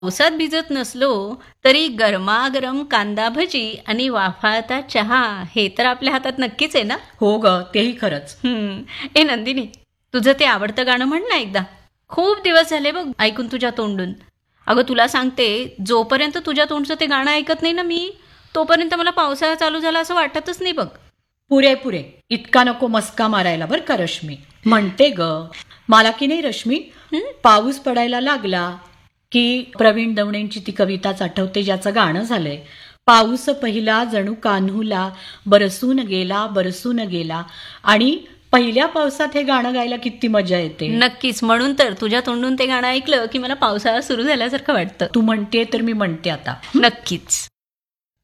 पावसात भिजत नसलो तरी गरमागरम कांदा भजी आणि वाफाळता चहा हे तर आपल्या हातात नक्कीच आहे ना. हो ग, तेही खरंच. ए नंदिनी, तुझं ते आवडतं गाणं म्हण ना एकदा. खूप दिवस झाले बघ ऐकून तुझ्या तोंडून. अगं तुला सांगते, जोपर्यंत तुझ्या तोंडचं ते गाणं ऐकत नाही ना मी, तोपर्यंत मला पावसाळा चालू झाला असं वाटतच नाही बघ. पुरे पुरे इतका नको मस्का मारायला बर का रश्मी. म्हणते ग, मला की नाही रश्मी, पाऊस पडायला लागला की प्रवीण दवणेंची ती कविताच आठवते ज्याचं गाणं झालंय. पाऊस पहिला जणू कान्हूला बरसून गेला बरसून गेला. आणि पहिल्या पावसात हे गाणं गायला किती मजा येते. नक्कीच, म्हणून तर तुझ्या तोंडून ते गाणं ऐकलं की मला पावसाळा सुरू झाल्यासारखं वाटतं. तू म्हणते तर मी म्हणते आता. नक्कीच.